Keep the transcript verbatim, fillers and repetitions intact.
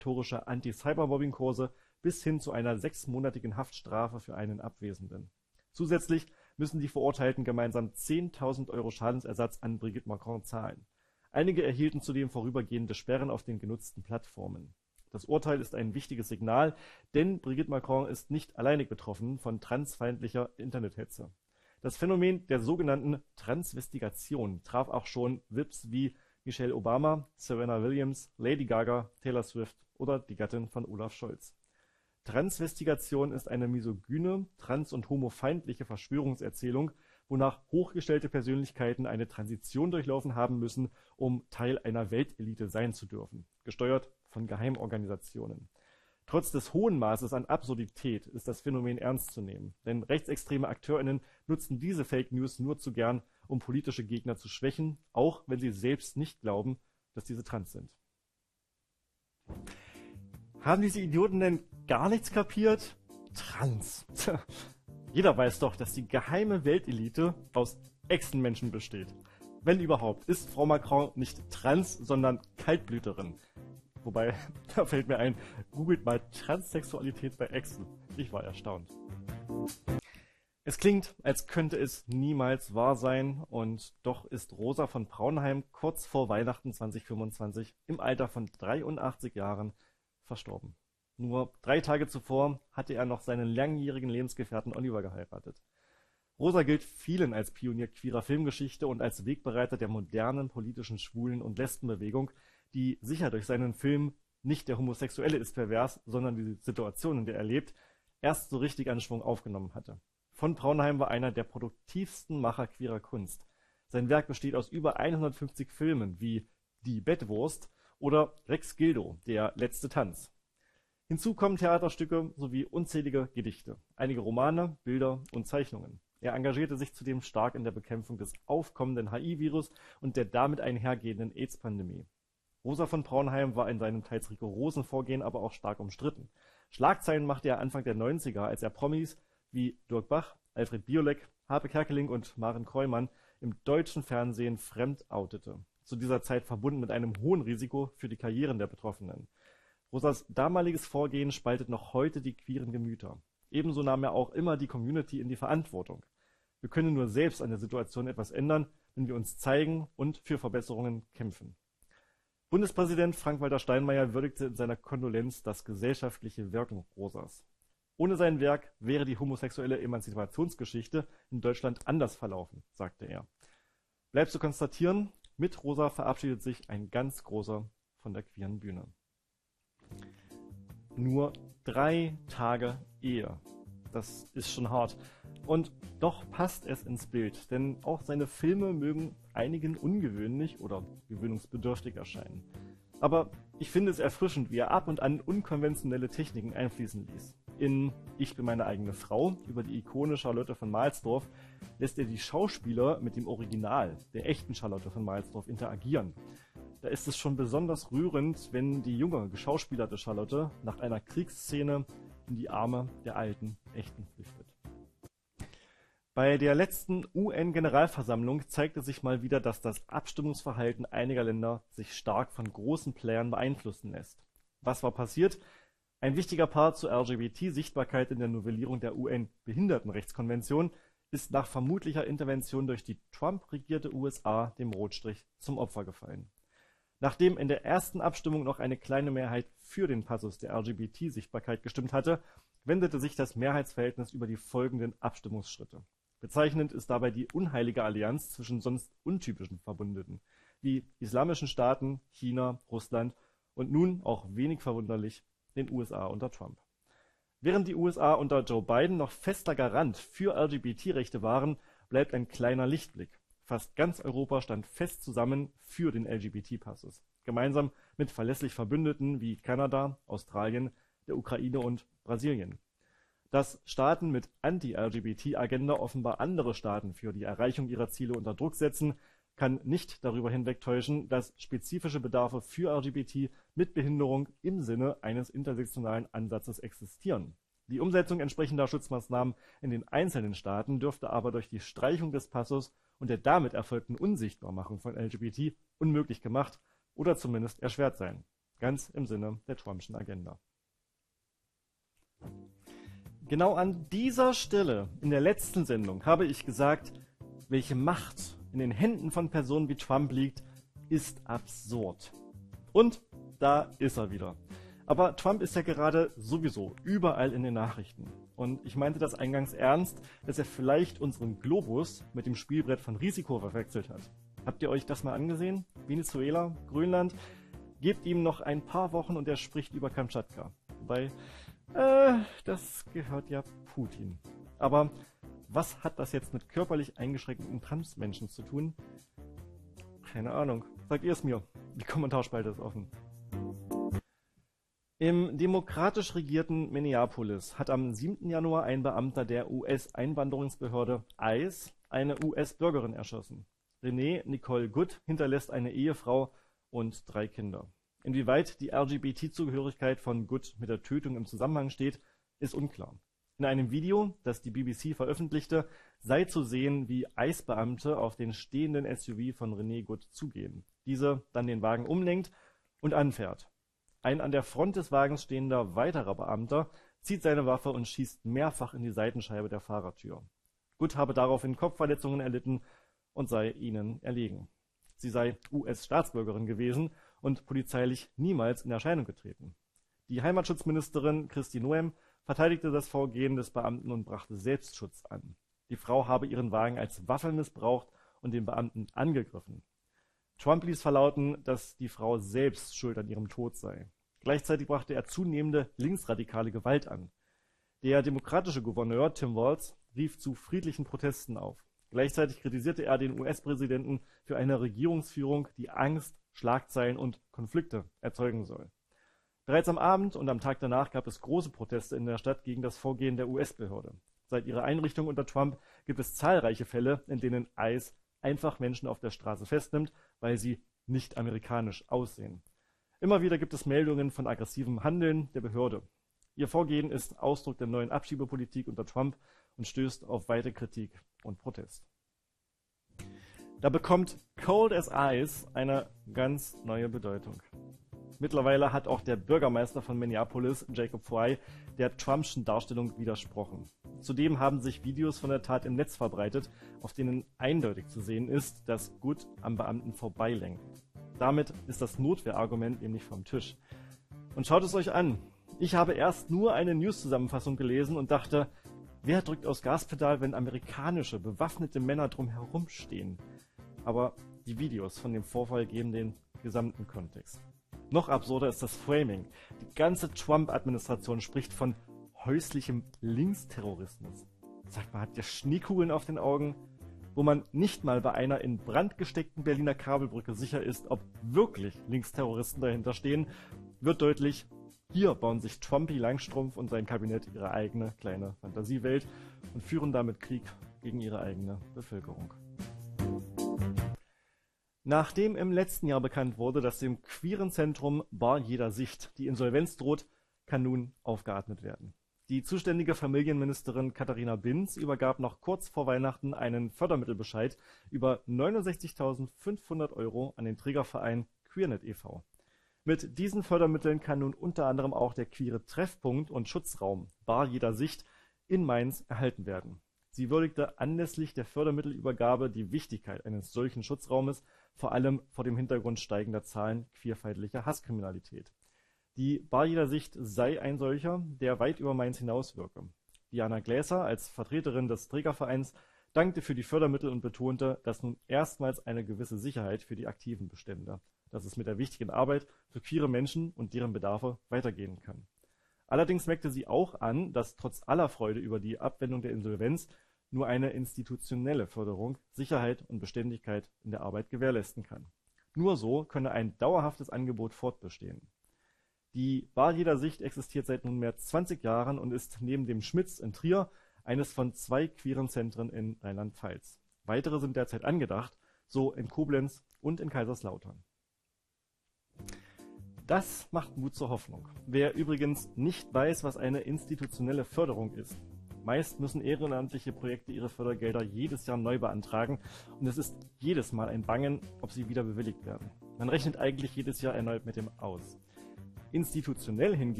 obligatorische Anti-Cybermobbing-Kurse bis hin zu einer sechsmonatigen Haftstrafe für einen Abwesenden. Zusätzlich müssen die Verurteilten gemeinsam zehntausend Euro Schadensersatz an Brigitte Macron zahlen. Einige erhielten zudem vorübergehende Sperren auf den genutzten Plattformen. Das Urteil ist ein wichtiges Signal, denn Brigitte Macron ist nicht alleinig betroffen von transfeindlicher Internethetze. Das Phänomen der sogenannten Transvestigation traf auch schon V I Ps wie Michelle Obama, Serena Williams, Lady Gaga, Taylor Swift oder die Gattin von Olaf Scholz. Transvestigation ist eine misogyne, trans- und homofeindliche Verschwörungserzählung, wonach hochgestellte Persönlichkeiten eine Transition durchlaufen haben müssen, um Teil einer Weltelite sein zu dürfen, gesteuert von Geheimorganisationen. Trotz des hohen Maßes an Absurdität ist das Phänomen ernst zu nehmen, denn rechtsextreme AkteurInnen nutzen diese Fake News nur zu gern, um politische Gegner zu schwächen, auch wenn sie selbst nicht glauben, dass diese trans sind. Haben diese Idioten denn gar nichts kapiert? Trans. Jeder weiß doch, dass die geheime Weltelite aus Echsenmenschen besteht. Wenn überhaupt, ist Frau Macron nicht trans, sondern Kaltblüterin. Wobei, da fällt mir ein, googelt mal Transsexualität bei Echsen. Ich war erstaunt. Es klingt, als könnte es niemals wahr sein, und doch ist Rosa von Braunheim kurz vor Weihnachten zwanzig fünfundzwanzig im Alter von dreiundachtzig Jahren verstorben. Nur drei Tage zuvor hatte er noch seinen langjährigen Lebensgefährten Oliver geheiratet. Rosa gilt vielen als Pionier queerer Filmgeschichte und als Wegbereiter der modernen politischen Schwulen- und Lesbenbewegung, die sicher durch seinen Film Nicht der Homosexuelle ist pervers, sondern die Situation, in der er lebt, erst so richtig an Schwung aufgenommen hatte. Von Braunheim war einer der produktivsten Macher queerer Kunst. Sein Werk besteht aus über hundertfünfzig Filmen wie Die Bettwurst oder Rex Gildo, Der letzte Tanz. Hinzu kommen Theaterstücke sowie unzählige Gedichte, einige Romane, Bilder und Zeichnungen. Er engagierte sich zudem stark in der Bekämpfung des aufkommenden H I-Virus und der damit einhergehenden AIDS-Pandemie. Rosa von Braunheim war in seinem teils rigorosen Vorgehen aber auch stark umstritten. Schlagzeilen machte er Anfang der neunziger, als er Promis wie Dirk Bach, Alfred Biolek, Harpe Kerkeling und Maren Kreumann im deutschen Fernsehen fremd outete. Zu dieser Zeit verbunden mit einem hohen Risiko für die Karrieren der Betroffenen. Rosas damaliges Vorgehen spaltet noch heute die queeren Gemüter. Ebenso nahm er auch immer die Community in die Verantwortung. Wir können nur selbst an der Situation etwas ändern, wenn wir uns zeigen und für Verbesserungen kämpfen. Bundespräsident Frank-Walter Steinmeier würdigte in seiner Kondolenz das gesellschaftliche Wirken Rosas. Ohne sein Werk wäre die homosexuelle Emanzipationsgeschichte in Deutschland anders verlaufen, sagte er. Bleibt zu konstatieren, mit Rosa verabschiedet sich ein ganz großer von der queeren Bühne. Nur drei Tage Ehe. Das ist schon hart. Und doch passt es ins Bild, denn auch seine Filme mögen einigen ungewöhnlich oder gewöhnungsbedürftig erscheinen. Aber ich finde es erfrischend, wie er ab und an unkonventionelle Techniken einfließen ließ. In Ich bin meine eigene Frau über die Ikone Charlotte von Mahlsdorf lässt er die Schauspieler mit dem Original, der echten Charlotte von Mahlsdorf, interagieren. Da ist es schon besonders rührend, wenn die junge, geschauspielerte Charlotte nach einer Kriegsszene in die Arme der alten, echten flüchtet. Bei der letzten U N-Generalversammlung zeigte sich mal wieder, dass das Abstimmungsverhalten einiger Länder sich stark von großen Playern beeinflussen lässt. Was war passiert? Ein wichtiger Part zur L G B T-Sichtbarkeit in der Novellierung der U N-Behindertenrechtskonvention ist nach vermutlicher Intervention durch die Trump-regierte U S A dem Rotstrich zum Opfer gefallen. Nachdem in der ersten Abstimmung noch eine kleine Mehrheit für den Passus der L G B T-Sichtbarkeit gestimmt hatte, wendete sich das Mehrheitsverhältnis über die folgenden Abstimmungsschritte. Bezeichnend ist dabei die unheilige Allianz zwischen sonst untypischen Verbündeten, wie islamischen Staaten, China, Russland und nun, auch wenig verwunderlich, den U S A unter Trump. Während die U S A unter Joe Biden noch fester Garant für L G B T-Rechte waren, bleibt ein kleiner Lichtblick. Fast ganz Europa stand fest zusammen für den L G B T-Passus, gemeinsam mit verlässlich Verbündeten wie Kanada, Australien, der Ukraine und Brasilien. Dass Staaten mit Anti-L G B T-Agenda offenbar andere Staaten für die Erreichung ihrer Ziele unter Druck setzen, kann nicht darüber hinwegtäuschen, dass spezifische Bedarfe für L G B T mit Behinderung im Sinne eines intersektionalen Ansatzes existieren. Die Umsetzung entsprechender Schutzmaßnahmen in den einzelnen Staaten dürfte aber durch die Streichung des Passus und der damit erfolgten Unsichtbarmachung von L G B T unmöglich gemacht oder zumindest erschwert sein. Ganz im Sinne der Trumpschen Agenda. Genau an dieser Stelle in der letzten Sendung habe ich gesagt, welche Macht in den Händen von Personen wie Trump liegt, ist absurd. Und da ist er wieder. Aber Trump ist ja gerade sowieso überall in den Nachrichten. Und ich meinte das eingangs ernst, dass er vielleicht unseren Globus mit dem Spielbrett von Risiko verwechselt hat. Habt ihr euch das mal angesehen? Venezuela, Grönland? Gebt ihm noch ein paar Wochen und er spricht über Kamtschatka. Wobei, äh, das gehört ja Putin. Aber was hat das jetzt mit körperlich eingeschränkten Transmenschen zu tun? Keine Ahnung. Sagt ihr es mir. Die Kommentarspalte ist offen. Im demokratisch regierten Minneapolis hat am siebten Januar ein Beamter der U S-Einwanderungsbehörde ICE eine U S-Bürgerin erschossen. Renee Nicole Good hinterlässt eine Ehefrau und drei Kinder. Inwieweit die L G B T-Zugehörigkeit von Good mit der Tötung im Zusammenhang steht, ist unklar. In einem Video, das die B B C veröffentlichte, sei zu sehen, wie ICE-Beamte auf den stehenden S U V von Renee Good zugehen. Diese dann den Wagen umlenkt und anfährt. Ein an der Front des Wagens stehender weiterer Beamter zieht seine Waffe und schießt mehrfach in die Seitenscheibe der Fahrertür. Good habe daraufhin Kopfverletzungen erlitten und sei ihnen erlegen. Sie sei U S-Staatsbürgerin gewesen und polizeilich niemals in Erscheinung getreten. Die Heimatschutzministerin Kristi Noem verteidigte das Vorgehen des Beamten und brachte Selbstschutz an. Die Frau habe ihren Wagen als Waffe missbraucht und den Beamten angegriffen. Trump ließ verlauten, dass die Frau selbst schuld an ihrem Tod sei. Gleichzeitig brachte er zunehmende linksradikale Gewalt an. Der demokratische Gouverneur Tim Walz rief zu friedlichen Protesten auf. Gleichzeitig kritisierte er den U S-Präsidenten für eine Regierungsführung, die Angst, Schlagzeilen und Konflikte erzeugen soll. Bereits am Abend und am Tag danach gab es große Proteste in der Stadt gegen das Vorgehen der U S-Behörde. Seit ihrer Einrichtung unter Trump gibt es zahlreiche Fälle, in denen ICE einfach Menschen auf der Straße festnimmt, weil sie nicht amerikanisch aussehen. Immer wieder gibt es Meldungen von aggressivem Handeln der Behörde. Ihr Vorgehen ist Ausdruck der neuen Abschiebepolitik unter Trump und stößt auf weite Kritik und Protest. Da bekommt Cold as Ice eine ganz neue Bedeutung. Mittlerweile hat auch der Bürgermeister von Minneapolis, Jacob Frey, der Trumpschen Darstellung widersprochen. Zudem haben sich Videos von der Tat im Netz verbreitet, auf denen eindeutig zu sehen ist, dass Good am Beamten vorbeilenkt. Damit ist das Notwehrargument nämlich vom Tisch. Und schaut es euch an. Ich habe erst nur eine News-Zusammenfassung gelesen und dachte, wer drückt aufs Gaspedal, wenn amerikanische, bewaffnete Männer drumherum stehen? Aber die Videos von dem Vorfall geben den gesamten Kontext. Noch absurder ist das Framing. Die ganze Trump-Administration spricht von häuslichem Linksterrorismus. Sagt man, hat der Schneekugeln auf den Augen? Wo man nicht mal bei einer in Brand gesteckten Berliner Kabelbrücke sicher ist, ob wirklich Linksterroristen dahinter stehen, wird deutlich, hier bauen sich Trumpy Langstrumpf und sein Kabinett ihre eigene kleine Fantasiewelt und führen damit Krieg gegen ihre eigene Bevölkerung. Nachdem im letzten Jahr bekannt wurde, dass dem queeren Zentrum Bar jeder Sicht die Insolvenz droht, kann nun aufgeatmet werden. Die zuständige Familienministerin Katharina Binz übergab noch kurz vor Weihnachten einen Fördermittelbescheid über neunundsechzigtausendfünfhundert Euro an den Trägerverein QueerNet e V Mit diesen Fördermitteln kann nun unter anderem auch der queere Treffpunkt und Schutzraum Bar jeder Sicht in Mainz erhalten werden. Sie würdigte anlässlich der Fördermittelübergabe die Wichtigkeit eines solchen Schutzraumes, vor allem vor dem Hintergrund steigender Zahlen queerfeindlicher Hasskriminalität. Die Bar jeder Sicht sei ein solcher, der weit über Mainz hinauswirke. Diana Gläser als Vertreterin des Trägervereins dankte für die Fördermittel und betonte, dass nun erstmals eine gewisse Sicherheit für die Aktiven bestände, dass es mit der wichtigen Arbeit für queere Menschen und deren Bedarfe weitergehen kann. Allerdings merkte sie auch an, dass trotz aller Freude über die Abwendung der Insolvenz nur eine institutionelle Förderung Sicherheit und Beständigkeit in der Arbeit gewährleisten kann. Nur so könne ein dauerhaftes Angebot fortbestehen. Die Bar jeder Sicht existiert seit nunmehr zwanzig Jahren und ist neben dem Schmitz in Trier eines von zwei queeren Zentren in Rheinland-Pfalz. Weitere sind derzeit angedacht, so in Koblenz und in Kaiserslautern. Das macht Mut zur Hoffnung. Wer übrigens nicht weiß, was eine institutionelle Förderung ist. Meist müssen ehrenamtliche Projekte ihre Fördergelder jedes Jahr neu beantragen und es ist jedes Mal ein Bangen, ob sie wieder bewilligt werden. Man rechnet eigentlich jedes Jahr erneut mit dem aus. Institutionell hingegen